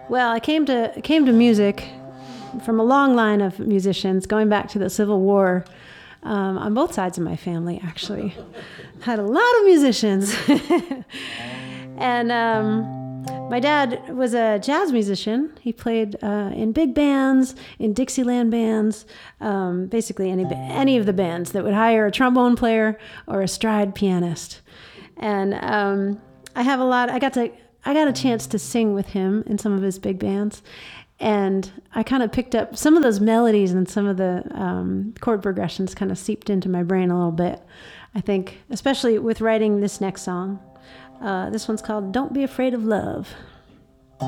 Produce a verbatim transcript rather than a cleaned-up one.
Well, I came to came to music from a long line of musicians, going back to the Civil War, um, on both sides of my family, actually. Had a lot of musicians. And um, my dad was a jazz musician. He played uh, in big bands, in Dixieland bands, um, basically any any of the bands that would hire a trombone player or a stride pianist. And um, I have a lot, I got to, I got a chance to sing with him in some of his big bands. And I kind of picked up some of those melodies, and some of the um, chord progressions kind of seeped into my brain a little bit. I think, especially with writing this next song. Uh, this one's called Don't Be Afraid of Love.